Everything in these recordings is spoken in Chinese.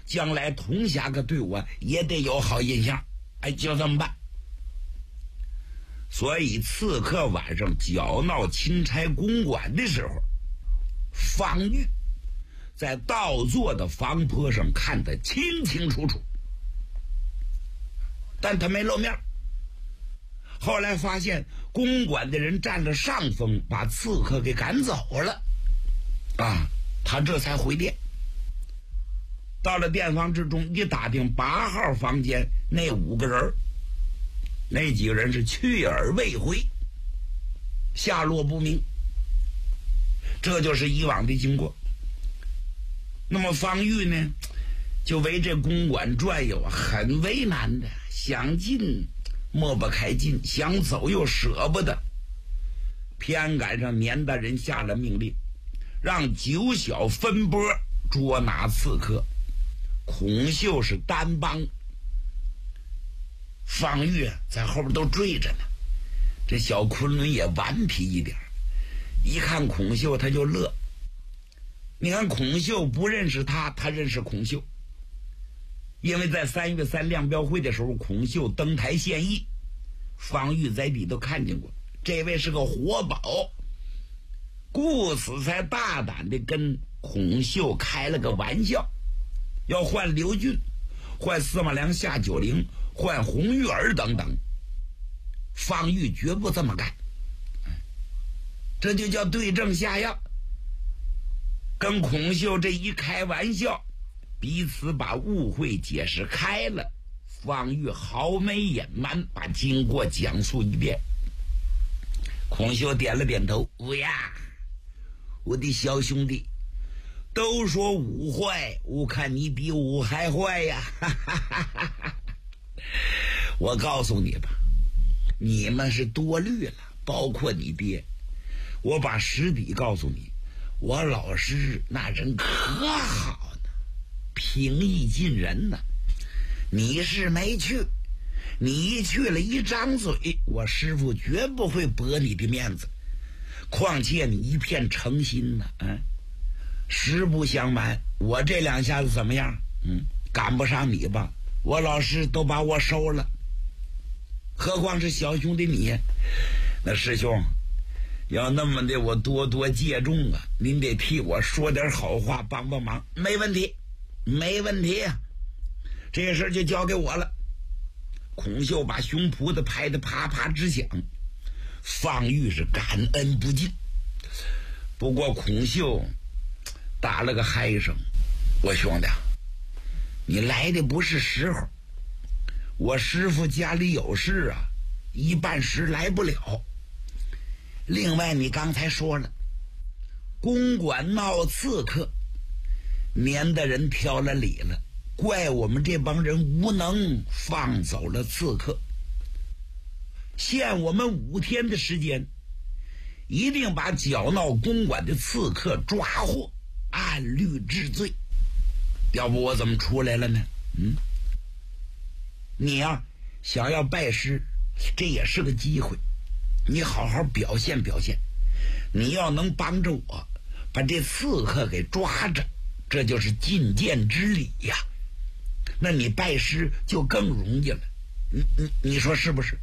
将来同下个对我也得有好印象。哎，就这么办。所以刺客晚上搅闹钦差公馆的时候，方玉在倒座的房坡上看得清清楚楚，但他没露面。后来发现公馆的人占了上风，把刺客给赶走了啊，他这才回殿。到了殿房之中，一打听8号房间那5个人，那几个人是去而未回，下落不明。这就是以往的经过。那么方玉呢，就为这公馆转悠，很为难的，想进抹不开劲，想走又舍不得。偏赶上年大人下了命令，让9小分拨捉拿刺客，孔秀是单帮，方玉在后边都追着呢。这小昆仑也顽皮一点，一看孔秀他就乐。你看孔秀不认识他，他认识孔秀，因为在3月3亮标会的时候，孔秀登台献艺，方玉在里头看见过，这位是个活宝，故此才大胆的跟孔秀开了个玩笑，要换刘俊，换司马良、夏九龄，换洪玉儿等等。方玉绝不这么干，这就叫对症下药。跟孔秀这一开玩笑，彼此把误会解释开了。方玉毫没隐瞒，把经过讲述一遍。孔秀点了点头，呀，我的小兄弟，都说武坏，我看你比武还坏呀！我告诉你吧，你们是多虑了，包括你爹。我把实底告诉你，我老师那人可好呢，平易近人呢。你是没去，你一去了一张嘴，我师父绝不会驳你的面子。况且你一片诚心呢，实不相瞒，我这2下子怎么样？赶不上你吧？我老师都把我收了，何况是小兄弟你？那师兄，要那么的，我多多借重啊！您得替我说点好话，帮帮忙。没问题，没问题啊！这事就交给我了。孔秀把胸脯子拍得啪啪直响，方玉是感恩不尽。不过孔秀打了个嗨声：“我兄弟，你来的不是时候，我师父家里有事啊，一半时来不了。另外你刚才说了，公馆闹刺客，年的人挑了理了，怪我们这帮人无能，放走了刺客。限我们5天的时间，一定把搅闹公馆的刺客抓获，按律治罪。要不我怎么出来了呢？你呀，想要拜师，这也是个机会，你好好表现表现。你要能帮着我把这刺客给抓着，这就是进谏之礼呀。那你拜师就更容易了。你说是不是？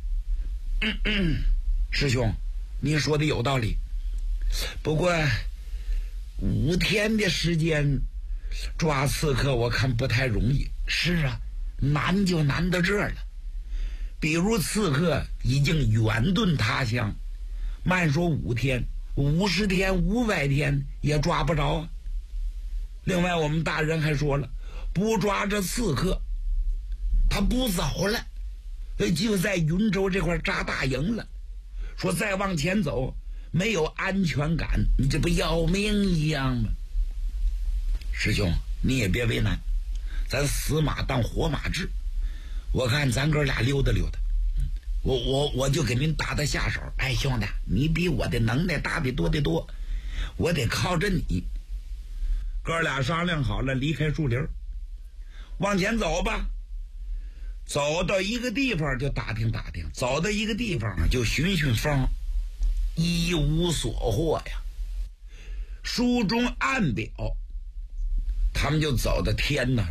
师兄，您说的有道理。不过5天的时间抓刺客，我看不太容易。是啊，难就难到这儿了。比如刺客已经远遁他乡，慢说5天，50天、500天也抓不着啊。另外我们大人还说了，不抓着刺客，他不走了，就在云州这块扎大营了。说再往前走没有安全感，你这不要命一样吗？师兄，你也别为难，咱死马当活马治。我看咱哥俩溜达溜达，我就给您打下手。哎，兄弟，你比我的能耐大得多得多，我得靠着你。哥俩商量好了，离开树林，往前走吧。走到一个地方就打听打听，走到一个地方就寻寻风，一无所获呀。书中暗表，他们就走到天哪